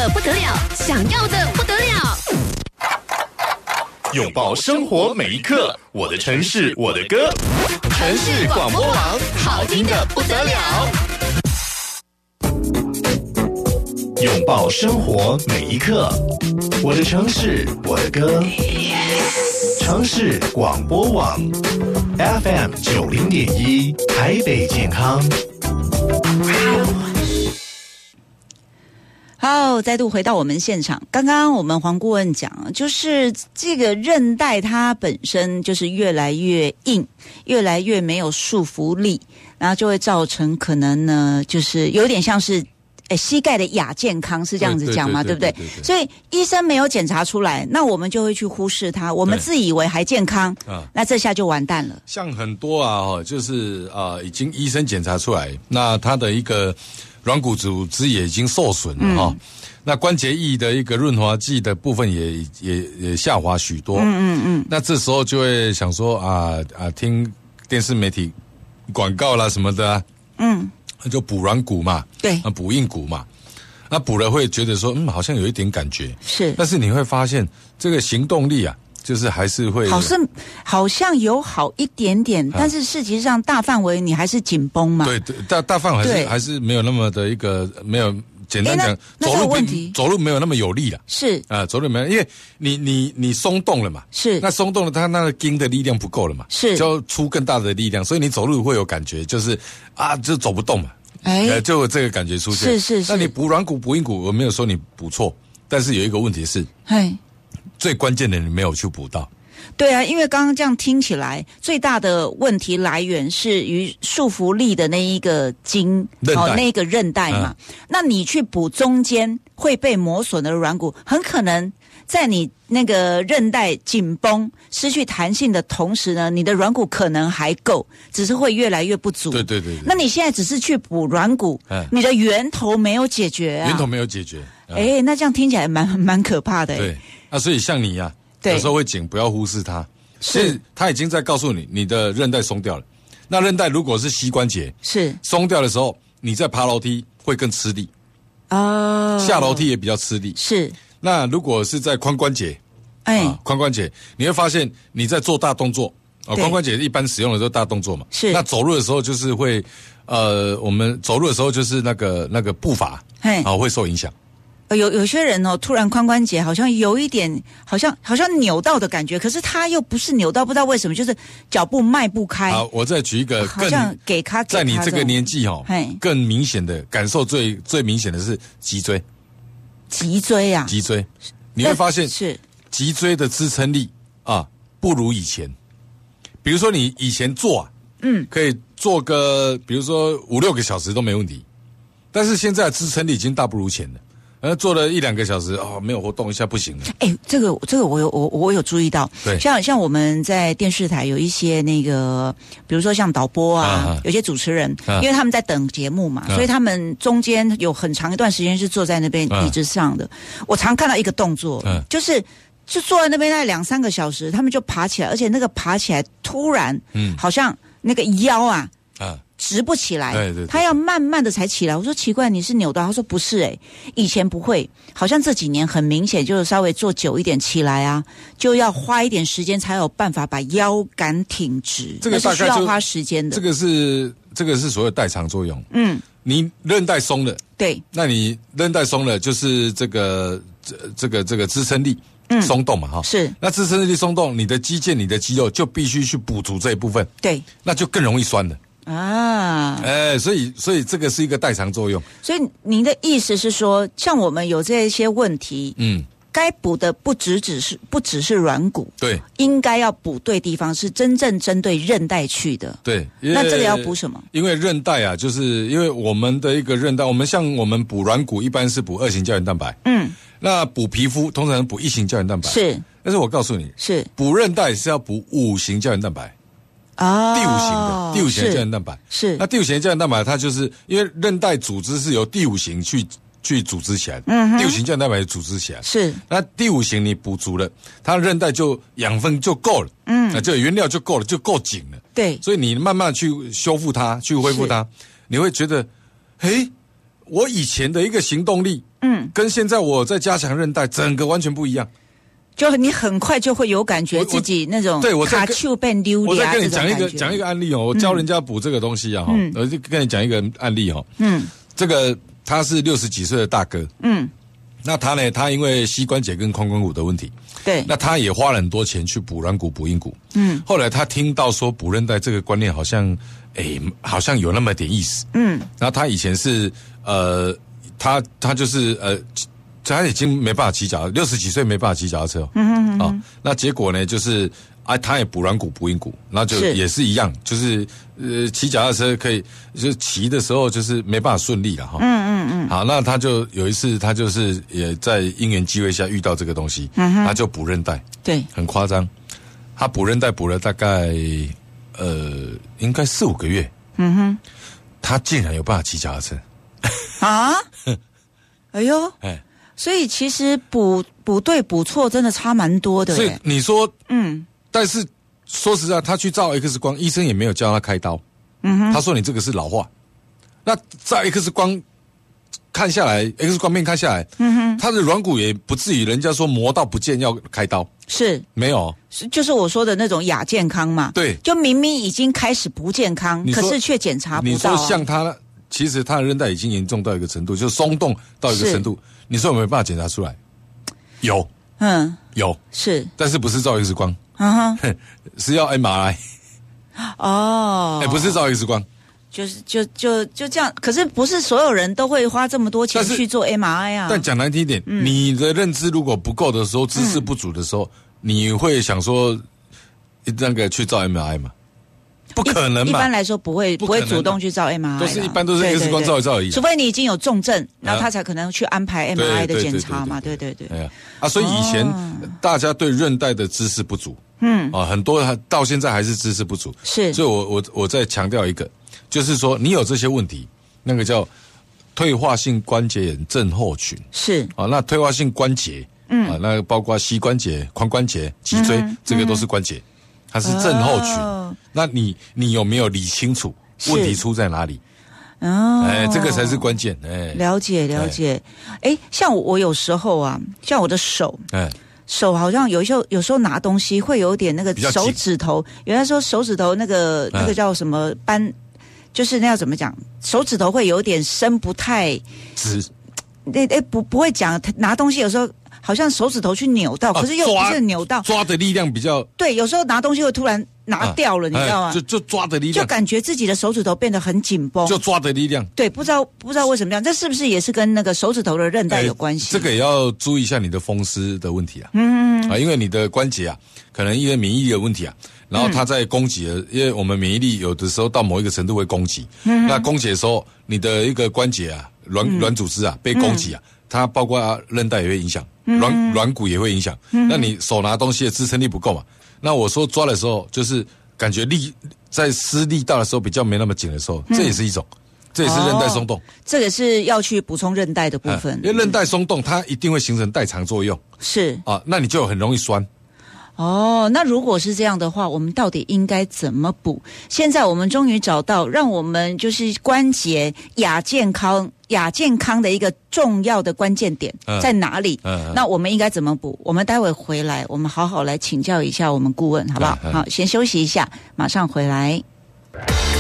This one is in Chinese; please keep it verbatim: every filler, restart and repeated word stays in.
的不得了，想要的不得了。 拥抱生活每一刻，我的城市，我的歌。城市广播网，好听的不得了。拥抱生活每一刻，我的城市，我的歌。城市广播网 F M 九零点一，台北健康。 好，再度回到我们现场。刚刚我们黄顾问讲，就是这个韧带它本身就是越来越硬，越来越没有束缚力，然后就会造成可能呢，就是有点像是诶膝盖的亚健康，是这样子讲吗？对不对？所以医生没有检查出来，那我们就会去忽视它，我们自以为还健康，那这下就完蛋了。 像很多啊，就是啊，已经医生检查出来，那他的一个软骨组织也已经受损了哈、嗯，那关节液的一个润滑剂的部分也也也下滑许多，嗯嗯嗯，那这时候就会想说啊啊，听电视媒体广告啦什么的、啊，嗯，那就补软骨嘛， 对， 啊补硬骨嘛，那补了会觉得说嗯好像有一点感觉， 是， 但是你会发现这个行动力啊。就是还是会， 好像好像有好一点点，啊、但是实际上大范围你还是紧绷嘛。 对对，大大范围还是还是没有那么的一个没有简单讲，走路问题走路没有那么有力了。 是啊、呃，走路没有，因为你你你松动了嘛。 是， 那松动了，它那个筋的力量不够了嘛。 是， 就要出更大的力量，所以你走路会有感觉，就是啊，就走不动嘛。 哎、 呃，就有这个感觉出现。 是是是。 那你补软骨补硬骨，我没有说你补错，但是有一个问题是， 嘿， 最关键的你没有去补到。 对啊，因为刚刚这样听起来，最大的问题来源是于束缚力的那一个筋， 哦， 那一个韧带嘛、嗯。那你去补中间会被磨损的软骨，很可能在你那个韧带紧绷、失去弹性的同时呢，你的软骨可能还够，只是会越来越不足。 对对 对, 对。 那你现在只是去补软骨、嗯，你的源头没有解决啊。 源头没有解决。 哎、嗯欸，那这样听起来蛮蛮可怕的、欸。 对，那所以像你呀、啊。有时候会紧，不要忽视它。是，它已经在告诉你，你的韧带松掉了。那韧带如果是膝关节是松掉的时候，你在爬楼梯会更吃力哦， 下楼梯也比较吃力。 是， 那如果是在髋关节，哎、啊，髋关节你会发现你在做大动作啊，髋关节一般使用的都是大动作嘛。 是， 那走路的时候就是会，呃，我们走路的时候就是那个那个步伐，哎，啊会受影响。 有有些人哦，突然髋关节好像有一点，好像好像扭到的感觉，可是他又不是扭到，不知道为什么，就是脚步迈不开。 好，我再举一个更， 好像给他在你这个年纪哦，更明显的感受最最明显的是脊椎。 脊椎啊， 脊椎，你会发现是脊椎的支撑力啊不如以前。比如说你以前坐啊，嗯，可以坐个比如说五六个小时都没问题，但是现在支撑力已经大不如前了。呃，做了一两个小时哦，没有活动一下不行了。 哎，这个这个我有我我有注意到， 对， 像像我们在电视台有一些那个，比如说像导播啊，啊有些主持人、啊，因为他们在等节目嘛、啊，所以他们中间有很长一段时间是坐在那边椅子上的。啊、我常看到一个动作，啊、就是就坐在那边大概两三个小时，他们就爬起来，而且那个爬起来突然，嗯，好像那个腰啊。啊直不起来， 对对对， 他要慢慢的才起来。我说奇怪，你是扭到？他说不是、欸，哎，以前不会，好像这几年很明显，就是稍微坐久一点起来啊，就要花一点时间才有办法把腰杆挺直， 这个大概是需要花时间的。 这个是这个是所谓代偿作用。嗯，你韧带松了， 对， 那你韧带松了，就是这个这这个这个支撑力。嗯，松动嘛，哈， 是。 那支撑力松动，你的肌腱、你的肌肉就必须去补足这一部分， 对， 那就更容易酸了。 啊， 哎、欸，所以所以这个是一个代偿作用。 所以您的意思是说，像我们有这些问题，嗯，该补的不只只是不只是软骨， 对， 应该要补对地方，是真正针对韧带去的。 对， 那这个要补什么？ 因为韧带啊，就是因为我们的一个韧带，我们像我们补软骨一般是补二型胶原蛋白，嗯，那补皮肤通常补一型胶原蛋白， 是。 但是我告诉你， 是补韧带是要补五型胶原蛋白。 哦， 第五型的第五型的胶原蛋白是， 那第五型的胶原蛋白，它就是因为韧带组织是由第五型去去组织起来的，嗯，第五型胶原蛋白组织起来是， 那第五型你补足了，它韧带就养分就够了，嗯，那就原料就够了，就够紧了， 对， 所以你慢慢去修复它，去恢复它，你会觉得，嘿， 我以前的一个行动力，嗯，跟现在我在加强韧带，整个完全不一样。 就你很快就会有感觉自己那种对我卡丘变溜我再跟你讲一个讲一个案例哦，我教人家补这个东西啊，哈、嗯，我就跟你讲一个案例哈，嗯，这个他是六十几岁的大哥，嗯，那他呢，他因为膝关节跟髋关骨的问题， 对， 那他也花了很多钱去补软骨、补硬骨，嗯，后来他听到说补韧带这个观念好像，诶，好像有那么点意思，嗯，然后他以前是呃，他他就是呃。他已经没办法骑脚，六十几岁没办法骑脚踏车哦。嗯嗯嗯。哦，那结果呢，就是啊，他也补软骨、补硬骨，然后就也是一样，就是呃，骑脚踏车可以，就是骑的时候就是没办法顺利了哈。嗯嗯嗯。好，那他就有一次，他就是也在因缘机会下遇到这个东西，嗯哼，他就补韧带。对。很夸张，他补韧带补了大概呃，应该四五个月。嗯哼。他竟然有办法骑脚踏车。 啊？哎呦！哎。所以其实补补对补错真的差蛮多的。 所以你说，嗯，但是说实在，他去照 X 光，医生也没有叫他开刀。嗯哼，他说你这个是老化。那照 X 光看下来 ，X 光片看下来，嗯哼，他的软骨也不至于人家说磨到不见要开刀。是，没有， 是就是我说的那种亚健康嘛。对，就明明已经开始不健康，可是却检查不到、啊。 你说像他，其实他的韧带已经严重到一个程度，就是松动到一个程度。你说有没有办法检查出来？有，嗯，有，是，但是不是照 X 光，嗯哼，是要 M R I。哦，哎、欸，不是照 X 光， 就是就就就这样。可是不是所有人都会花这么多钱去做 M R I 啊？ 但讲难听一点、嗯，你的认知如果不够的时候，知识不足的时候，嗯、你会想说那个去照 M R I 吗？不可能嘛！ 一般来说不会不会主动去照 M R I， 都是一般都是 X 光照一照而已。 除非你已经有重症，然后他才可能去安排 M R I 的检查嘛。对对对。哎呀啊，所以以前大家对韧带的知识不足，嗯啊，很多到现在还是知识不足。是，所以我我我再强调一个，就是说你有这些问题，那个叫退化性关节炎症候群。是啊，那退化性关节，嗯啊，那包括膝关节、髋关节、脊椎，这个都是关节。它是症候群，哦、那你你有没有理清楚问题出在哪里？哦，哎，这个才是关键。哎， 了解了解。哎，像我我有时候啊，像我的手，哎，手好像有时候有时候拿东西会有点那个手指头，原来说手指头那个那个叫什么扳，就是那要怎么讲？手指头会有点伸不太直。哎哎，不不会讲拿东西有时候。好像手指头去扭到，可是又不是扭到， 抓的力量比较对。有时候拿东西会突然拿掉了，啊、你知道吗？ 就就抓的力量， 就感觉自己的手指头变得很紧绷， 就抓的力量。 对，不知道不知道为什么这样，这是不是也是跟那个手指头的韧带有关系？ 这个也要注意一下你的风湿的问题啊。嗯啊，因为你的关节啊，可能因为免疫力的问题啊，然后它在攻击了，因为我们免疫力有的时候到某一个程度会攻击，嗯、那攻击的时候，你的一个关节啊，软软组织啊被攻击啊。嗯它包括韧带也会影响，软软骨也会影响。嗯、那你手拿东西的支撑力不够嘛？那我说抓的时候，就是感觉力在施力道的时候比较没那么紧的时候，嗯、这也是一种，这也是韧带松动。哦、 这个是要去补充韧带的部分， 嗯、因为韧带松动，它一定会形成代偿作用。是啊，那你就很容易酸。 哦，那如果是这样的话，我们到底应该怎么补？现在我们终于找到让我们就是关节亚健康、亚健康的一个重要的关键点在哪里？嗯嗯、那我们应该怎么补？我们待会回来，我们好好来请教一下我们顾问，好不好？嗯嗯、好，先休息一下，马上回来。